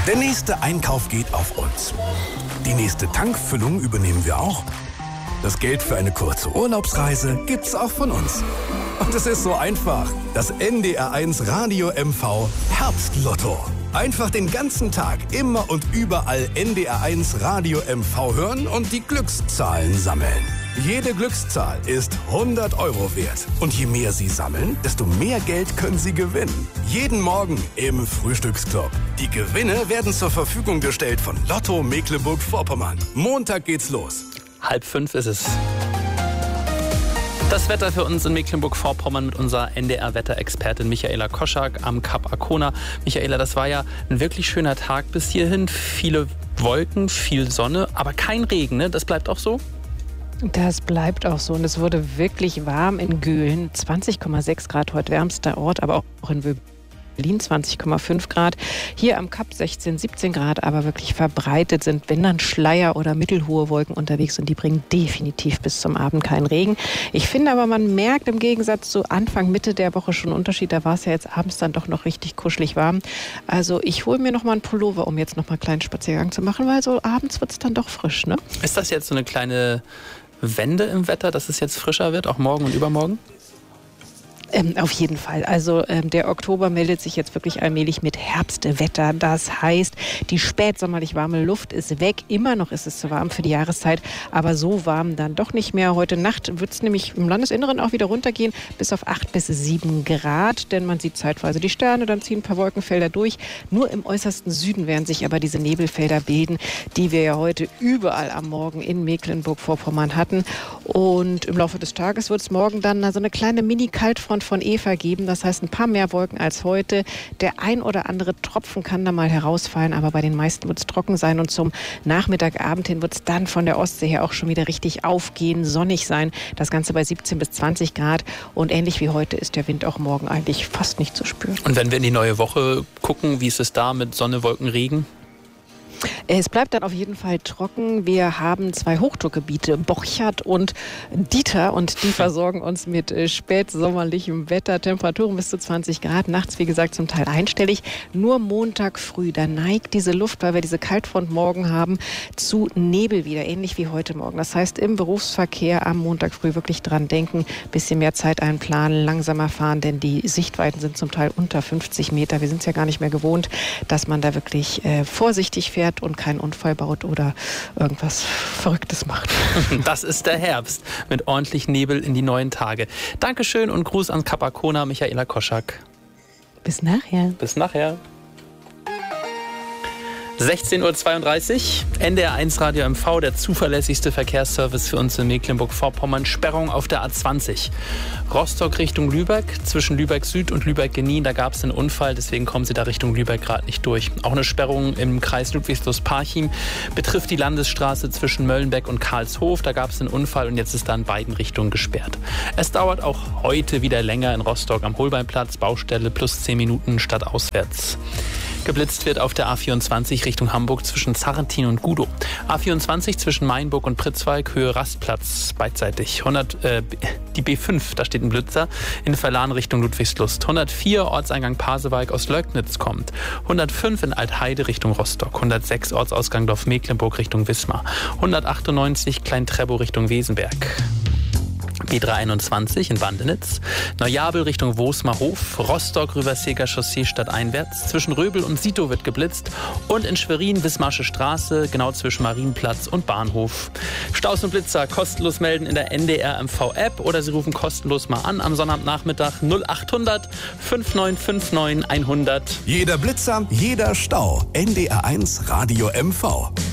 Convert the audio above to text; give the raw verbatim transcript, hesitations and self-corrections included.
Der nächste Einkauf geht auf uns. Die nächste Tankfüllung übernehmen wir auch. Das Geld für eine kurze Urlaubsreise gibt's auch von uns. Und es ist so einfach. Das N D R eins Radio M V Herbstlotto. Einfach den ganzen Tag immer und überall N D R eins Radio M V hören und die Glückszahlen sammeln. Jede Glückszahl ist hundert Euro wert. Und je mehr Sie sammeln, desto mehr Geld können Sie gewinnen. Jeden Morgen im Frühstücksclub. Die Gewinne werden zur Verfügung gestellt von Lotto Mecklenburg-Vorpommern. Montag geht's los. Halb fünf ist es. Das Wetter für uns in Mecklenburg-Vorpommern mit unserer N D R-Wetterexpertin Michaela Koschak am Kap Arkona. Michaela, das war ja ein wirklich schöner Tag bis hierhin. Viele Wolken, viel Sonne, aber kein Regen, ne? Das bleibt auch so? Das bleibt auch so und es wurde wirklich warm in Göhlen. zwanzig Komma sechs Grad heute wärmster Ort, aber auch in Berlin zwanzig Komma fünf Grad. Hier am Kap sechzehn, siebzehn Grad, aber wirklich verbreitet sind, wenn dann Schleier oder mittelhohe Wolken unterwegs und die bringen definitiv bis zum Abend keinen Regen. Ich finde aber, man merkt im Gegensatz zu Anfang, Mitte der Woche schon einen Unterschied. Da war es ja jetzt abends dann doch noch richtig kuschelig warm. Also ich hole mir noch mal einen Pullover, um jetzt noch mal einen kleinen Spaziergang zu machen, weil so abends wird es dann doch frisch, ne? Ist das jetzt so eine kleine Wende im Wetter, dass es jetzt frischer wird, auch morgen und übermorgen? Ähm, auf jeden Fall. Also ähm, der Oktober meldet sich jetzt wirklich allmählich mit Herbstwetter. Das heißt, die spätsommerlich warme Luft ist weg. Immer noch ist es zu warm für die Jahreszeit, aber so warm dann doch nicht mehr. Heute Nacht wird es nämlich im Landesinneren auch wieder runtergehen, bis auf acht bis sieben Grad, denn man sieht zeitweise die Sterne, dann ziehen ein paar Wolkenfelder durch. Nur im äußersten Süden werden sich aber diese Nebelfelder bilden, die wir ja heute überall am Morgen in Mecklenburg-Vorpommern hatten. Und im Laufe des Tages wird es morgen dann so eine kleine Mini-Kaltfront von Eva geben. Das heißt, ein paar mehr Wolken als heute. Der ein oder andere Tropfen kann da mal herausfallen, aber bei den meisten wird es trocken sein. Und zum Nachmittagabend hin wird es dann von der Ostsee her auch schon wieder richtig aufgehen, sonnig sein. Das Ganze bei siebzehn bis zwanzig Grad. Und ähnlich wie heute ist der Wind auch morgen eigentlich fast nicht zu spüren. Und wenn wir in die neue Woche gucken, wie ist es da mit Sonne, Wolken, Regen? Es bleibt dann auf jeden Fall trocken. Wir haben zwei Hochdruckgebiete, Borchardt und Dieter, und die versorgen uns mit äh, spätsommerlichem Wetter, Temperaturen bis zu zwanzig Grad, nachts wie gesagt zum Teil einstellig. Nur Montag früh, da neigt diese Luft, weil wir diese Kaltfront morgen haben, zu Nebel wieder, ähnlich wie heute Morgen. Das heißt, im Berufsverkehr am Montag früh wirklich dran denken, bisschen mehr Zeit einplanen, langsamer fahren, denn die Sichtweiten sind zum Teil unter fünfzig Meter. Wir sind es ja gar nicht mehr gewohnt, dass man da wirklich äh, vorsichtig fährt und keinen Unfall baut oder irgendwas Verrücktes macht. Das ist der Herbst mit ordentlich Nebel in die neuen Tage. Dankeschön und Gruß an Kap Arkona, Michaela Koschak. Bis nachher. Bis nachher. sechzehn Uhr zweiunddreißig, N D R eins Radio M V, der zuverlässigste Verkehrsservice für uns in Mecklenburg-Vorpommern. Sperrung auf der A zwanzig. Rostock Richtung Lübeck, zwischen Lübeck Süd und Lübeck-Genin, da gab es einen Unfall, deswegen kommen Sie da Richtung Lübeck gerade nicht durch. Auch eine Sperrung im Kreis Ludwigslust-Parchim betrifft die Landesstraße zwischen Möllenbeck und Karlshof. Da gab es einen Unfall und jetzt ist da in beiden Richtungen gesperrt. Es dauert auch heute wieder länger in Rostock am Holbeinplatz, Baustelle plus zehn Minuten statt auswärts. Geblitzt wird auf der A vierundzwanzig Richtung Hamburg zwischen Zarrentin und Gudow. A vierundzwanzig zwischen Mainburg und Pritzwalk, Höhe Rastplatz, beidseitig. hundert, äh, die B fünf, da steht ein Blitzer, in Verlan Richtung Ludwigslust. hundertvier Ortseingang Pasewalk aus Lögnitz kommt. hundertfünf in Altheide Richtung Rostock. hundertsechs Ortsausgang Dorf Mecklenburg Richtung Wismar. hundertachtundneunzig Klein-Trebow Richtung Wesenberg. B dreihunderteinundzwanzig in Bandenitz, Neujabel Richtung Wosmarhof, Rostock Rüberseeger Chaussee stadteinwärts, zwischen Röbel und Sito wird geblitzt und in Schwerin Wismarsche Straße, genau zwischen Marienplatz und Bahnhof. Staus und Blitzer kostenlos melden in der N D R M V App oder Sie rufen kostenlos mal an am Sonnabendnachmittag null achthundert fünfundneunzig neunundfünfzig einhundert. Jeder Blitzer, jeder Stau. N D R eins Radio M V.